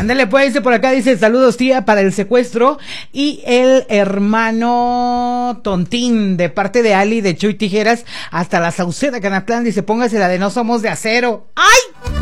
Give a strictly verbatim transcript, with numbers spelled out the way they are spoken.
Ándale, pues, dice por acá, dice, saludos tía para el secuestro y el hermano Tontín, de parte de Ali, de Chuy Tijeras, hasta la Sauceda, Canatlán, dice, póngase la de No Somos de Acero. ¡Ay!